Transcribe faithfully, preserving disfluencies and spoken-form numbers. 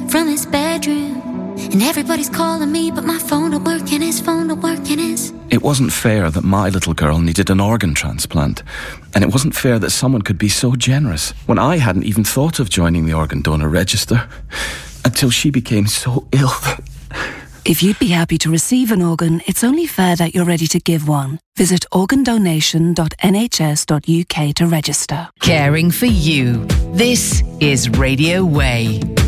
from his bedroom. And everybody's calling me, but my phone don't work and his phone don't work and his... It wasn't fair that my little girl needed an organ transplant. And it wasn't fair that someone could be so generous when I hadn't even thought of joining the organ donor register. Until she became so ill. If you'd be happy to receive an organ, it's only fair that you're ready to give one. Visit organ donation dot n h s dot u k to register. Caring for you. This is Radio Way.